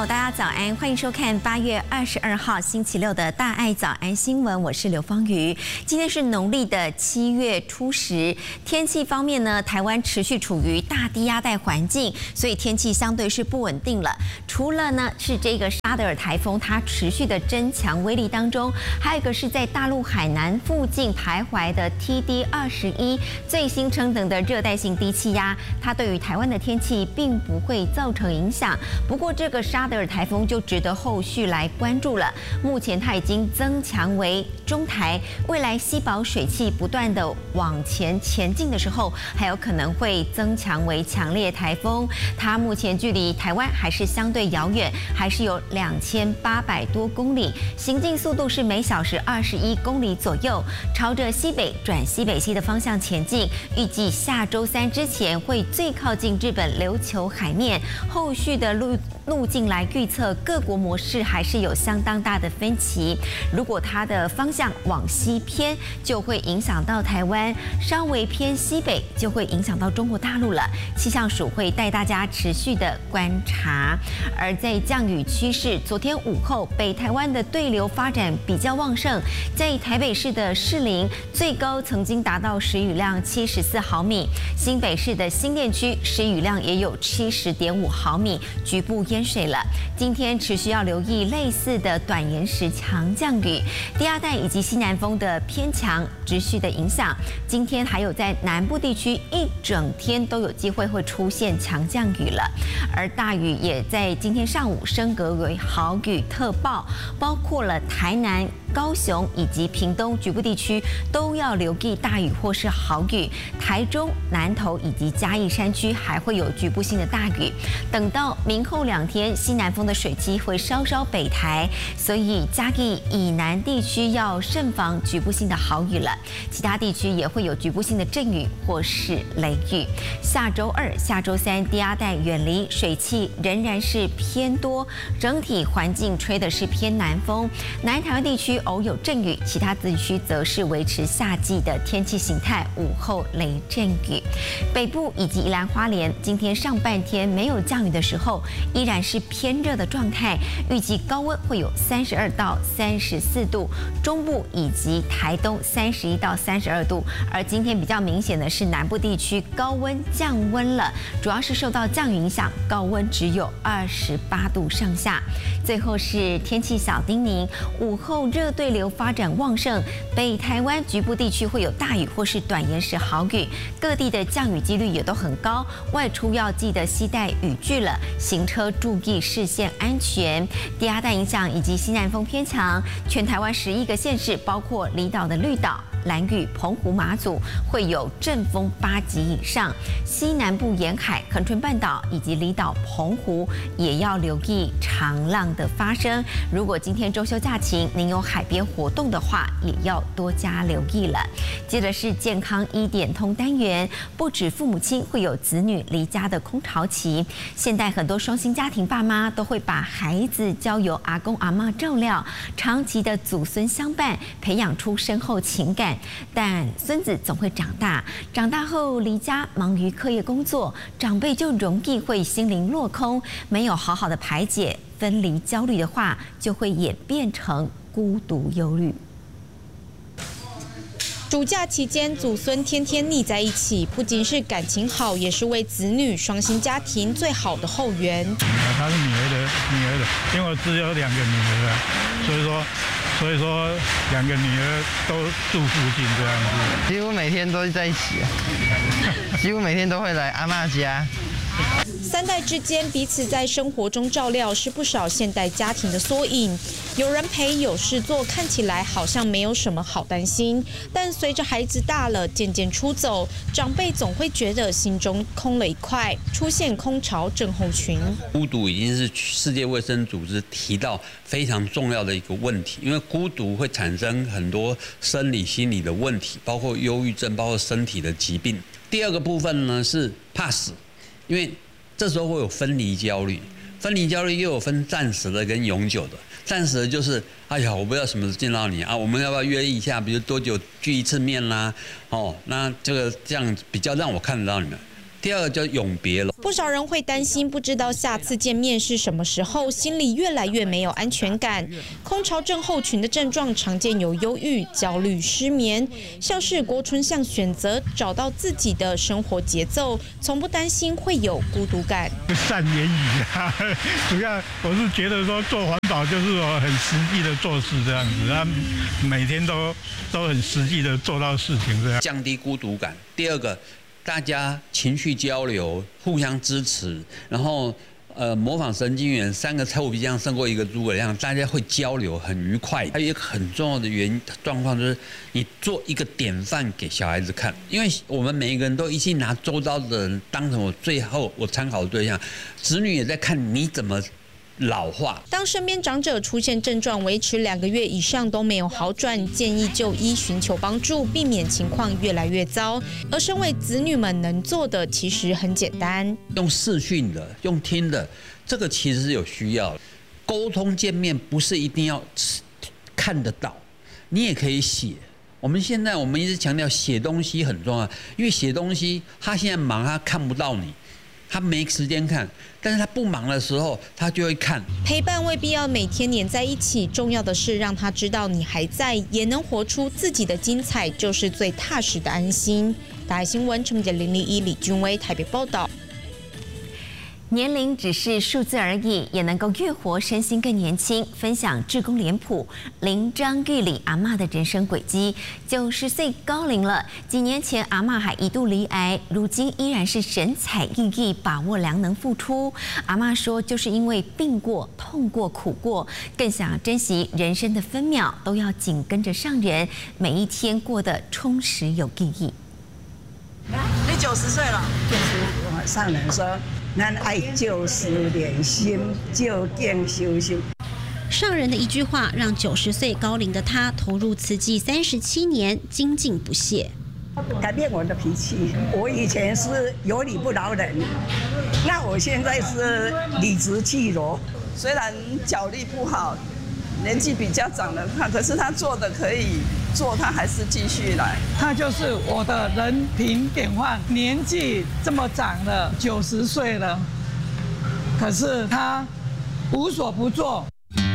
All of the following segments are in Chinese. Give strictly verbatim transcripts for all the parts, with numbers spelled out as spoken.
大家早安，欢迎收看八月二十二号星期六的大爱早安新闻，我是刘芳瑜。今天是农历的七月初十，天气方面呢，台湾持续处于大低压带环境，所以天气相对是不稳定了。除了呢是这个沙德尔台风它持续的增强威力当中，还有一个是在大陆海南附近徘徊的 T D 二十一最新升等的热带性低气压，它对于台湾的天气并不会造成影响。不过这个沙德尔台风就值得后续来关注了。目前它已经增强为中台，未来西保水汽不断的往前前进的时候，还有可能会增强为强烈台风。它目前距离台湾还是相对遥远，还是有两千八百多公里，行进速度是每小时二十一公里左右，朝着西北转西北西的方向前进。预计下周三之前会最靠近日本琉球海面，后续的路路径来预测各国模式还是有相当大的分歧。如果它的方向往西偏，就会影响到台湾；稍微偏西北，就会影响到中国大陆了。气象署会带大家持续的观察。而在降雨趋势，昨天午后北台湾的对流发展比较旺盛，在台北市的士林最高曾经达到时雨量七十四毫米，新北市的新店区时雨量也有七十点五毫米，局部淹水了。今天持续要留意类似的短延时强降雨，低压带以及西南风的偏强持续的影响。今天还有在南部地区一整天都有机会会出现强降雨了，而大雨也在今天上午升格为豪雨特报，包括了台南、高雄以及屏东局部地区都要留意大雨或是豪雨，台中、南投以及嘉义山区还会有局部性的大雨。等到明后两天，西南风的水汽会稍稍北台，所以嘉义以南地区要慎防局部性的豪雨了。其他地区也会有局部性的阵雨或是雷雨。下周二、下周三低压带远离，水汽仍然是偏多，整体环境吹的是偏南风。南台湾地区偶有阵雨，其他地区则是维持夏季的天气形态，午后雷阵雨。北部以及宜兰花莲今天上半天没有降雨的时候，依然是偏热的状态，预计高温会有三十二到三十四度，中部以及台东三十一到三十二度。而今天比较明显的是南部地区高温降温了，主要是受到降雨影响，高温只有二十八度上下。最后是天气小叮咛，午后热对流发展旺盛，北台湾局部地区会有大雨或是短延时豪雨，各地的降雨几率也都很高，外出要记得携带雨具了，行车注意视线安全。低压带影响以及西南风偏强，全台湾十一个县市，包括离岛的绿岛、兰屿、澎湖、马祖会有阵风八级以上，西南部沿海、恒春半岛以及离岛澎湖也要留意长浪的发生。如果今天周休假期您有海边活动的话，也要多加留意了。接着是健康一点通单元，不止父母亲会有子女离家的空巢期，现在很多双薪家庭爸妈都会把孩子交由阿公阿嬷照料，长期的祖孙相伴，培养出深厚情感。但孙子总会长大，长大后离家忙于课业工作，长辈就容易会心灵落空，没有好好的排解分离焦虑的话，就会演变成孤独忧虑。 暑假期间，祖孙天天腻在一起，不仅是感情好，也是为子女双薪家庭最好的后援。 她是女儿的女儿的，因为我只有两个女儿啊，所以说。所以说，两个女儿都住附近这样子， 几乎每天都在一起，几乎每天都会来阿嬷家。 三代之间彼此在生活中照料，是不少现代家庭的缩影。有人陪，有事做，看起来好像没有什么好担心。但随着孩子大了，渐渐出走，长辈总会觉得心中空了一块，出现空巢症候群。 孤独已经是世界卫生组织提到非常重要的一个问题，因为孤独会产生很多生理、心理的问题，包括忧郁症，包括身体的疾病。第二个部分呢是怕死，因为这时候会有分离焦虑。分离焦虑又有分暂时的跟永久的。暂时的就是，哎呀，我不知道什么时候见到你啊，我们要不要约一下？比如多久聚一次面啦？哦，那这个这样比较让我看得到你们。 第二个叫永别了。 不少人会担心，不知道下次见面是什么时候，心里越来越没有安全感。空巢症候群的症状常见有忧郁、焦虑、失眠，像是郭春向选择找到自己的生活节奏，从不担心会有孤独感。 善言语啊，主要我是觉得说做环保就是说很实际的做事这样子，他每天都都很实际的做到事情这样， 降低孤独感。第二个，大家情绪交流，互相支持，然后呃模仿神经元，三个臭皮匠胜过一个诸葛亮，大家会交流很愉快。还有一个很重要的原因状况就是，你做一个典范给小孩子看，因为我们每一个人都一起拿周遭的人当成我最后我参考的对象，子女也在看你怎么老化。 当身边长者出现症状维持两个月以上都没有好转，建议就医寻求帮助，避免情况越来越糟。而身为子女们能做的其实很简单， 用视讯的，用听的，这个其实是有需要的。沟通见面不是一定要看得到，你也可以写。我们现在我们一直强调写东西很重要，因为写东西他现在忙，他看不到你。他没时间看，但是他不忙的时候，他就会看。 陪伴未必要每天黏在一起，重要的是让他知道你还在，也能活出自己的精彩，就是最踏实的安心。大爱新闻陈明杰零零一李俊威台北报道。 年龄只是数字而已，也能够越活身心更年轻。分享志工脸谱林张玉里阿嬷的人生轨迹。九十岁高龄了，几年前阿嬷还一度罹癌，如今依然是神采奕奕，把握良能付出。阿嬷说，就是因为病过、痛过、苦过，更想珍惜人生的分秒，都要紧跟着上人，每一天过得充实有意义。 你九十岁了，就是上人说。咱爱旧时练心，就近修修。 上人的一句话，让九十岁高龄的他投入慈济三十七年，精进不懈。 改变我的脾气，我以前是有理不饶人，那我现在是理直气柔。 虽然脚力不好，年纪比较长的他，可是他做的可以做，他还是继续来。 他就是我的人品典范，年纪这么长了，九十岁了，可是他无所不做。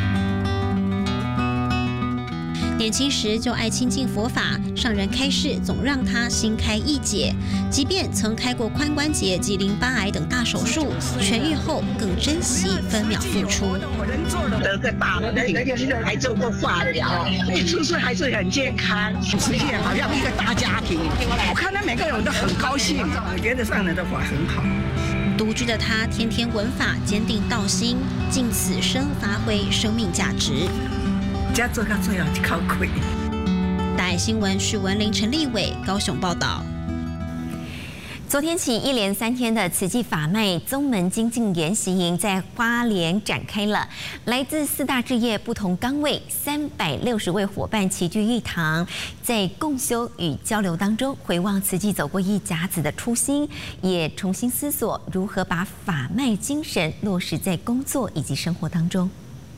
年轻时就爱亲近佛法，上人开示总让他心开意解。即便曾开过髋关节及淋巴癌等大手术，痊愈后更珍惜分秒付出。 得个大病，还做过化疗，一出世还是很健康，实际好像一个大家庭。我看到每个人都很高兴，我觉得上人的法很好。 独居的他，天天闻法，坚定道心，尽此生发挥生命价值。 家做到最后就靠亏。 大爱新闻许文玲、陈立伟高雄报道。 昨天起，一连三天的慈济法脉宗门精进研习营在花莲展开了。来自四大志业不同岗位，三百六十位伙伴齐聚一堂，在共修与交流当中，回望慈济走过一甲子的初心，也重新思索如何把法脉精神落实在工作以及生活当中。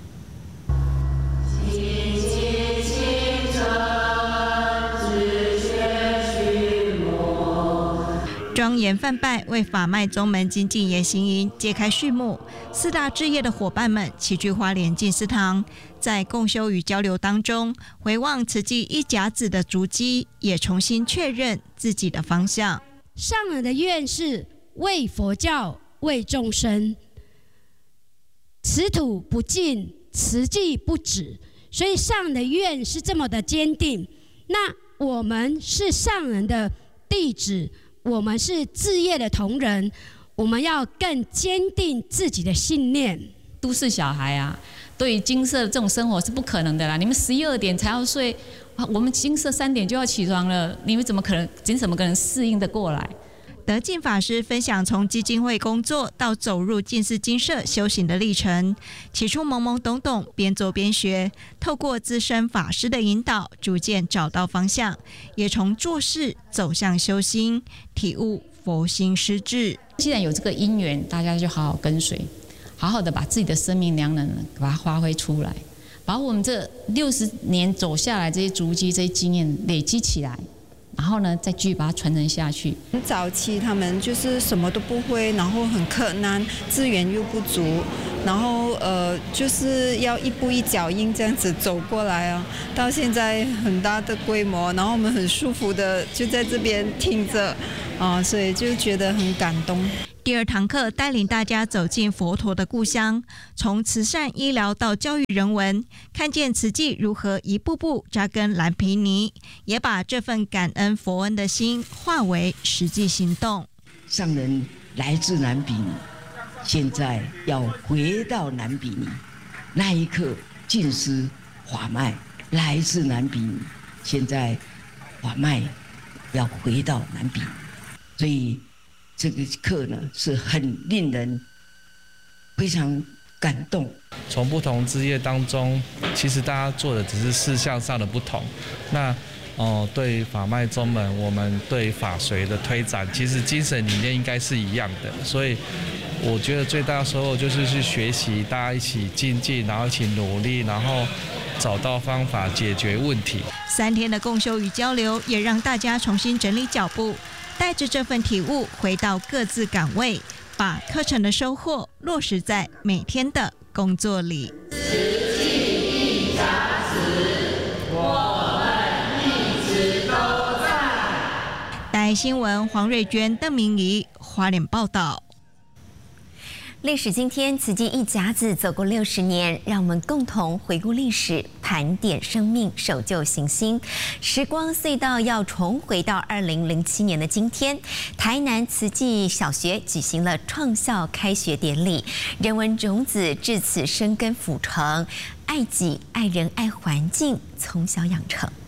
庄严梵拜为法脉宗门精进研习营揭开序幕，四大志业的伙伴们齐聚花莲静思堂，在共修与交流当中，回望慈济一甲子的足迹，也重新确认自己的方向。 上人的愿是为佛教、为众生，此土不尽，慈济不止，所以上人的愿是这么的坚定。那我们是上人的弟子，我们是志业的同仁，我们要更坚定自己的信念。 都市小孩啊，对于金色这种生活是不可能的啦。你们十一二点才要睡，我们金色三点就要起床了，你们怎么可能？你怎么可能适应得过来？ 德进法师分享从基金会工作到走入净思精舍修行的历程，起初懵懵懂懂，边做边学，透过资深法师的引导，逐渐找到方向，也从做事走向修心，体悟佛心施治。 既然有这个因缘，大家就好好跟随，好好的把自己的生命良能把它发挥出来，把我们这六十年走下来这些足迹、这些经验累积起来， 然后呢，再继续把它传承下去。 早期他们就是什么都不会，然后很困难，资源又不足，然后呃就是要一步一脚印这样子走过来啊。到现在很大的规模，然后我们很舒服的就在这边听着啊，所以就觉得很感动。 第二堂课带领大家走进佛陀的故乡，从慈善医疗到教育人文，看见慈济如何一步步扎根蓝毗尼，也把这份感恩佛恩的心化为实际行动。 上人来自蓝毗尼，现在要回到蓝毗尼，那一刻尽失法脉来自蓝毗尼，现在法脉要回到蓝毗尼，所以这个课呢是很令人非常感动。 从不同职业当中，其实大家做的只是事项上的不同。那哦、呃，对法脉宗门，我们对法随的推展，其实精神理念应该是一样的。所以我觉得最大的收获就是去学习，大家一起精进，然后一起努力，然后找到方法解决问题。 三天的共修与交流，也让大家重新整理脚步。带着这份体悟回到各自岗位，把课程的收获落实在每天的工作里。 慈济一家子，我们一直都在。 大爱新闻黄瑞娟、邓明仪花莲报道。 历史今天，慈济一甲子走过六十年，让我们共同回顾历史，盘点生命，守旧行新。时光隧道要重回到二零零七年的今天，台南慈济小学举行了创校开学典礼，人文种子至此生根腐成，爱己、爱人、爱环境，从小养成。